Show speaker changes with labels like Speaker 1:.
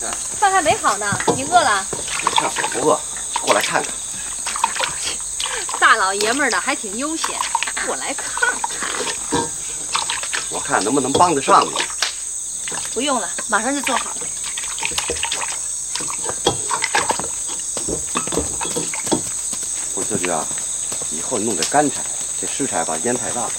Speaker 1: 饭还没好呢，你饿了？
Speaker 2: 看我不饿，过来看看。
Speaker 1: 大老爷们儿的还挺悠闲，过来看看。
Speaker 2: 我看能不能帮得上你。
Speaker 1: 不用了，马上就做好了。
Speaker 2: 不是四局啊，以后弄点干柴，这湿柴吧烟太大了。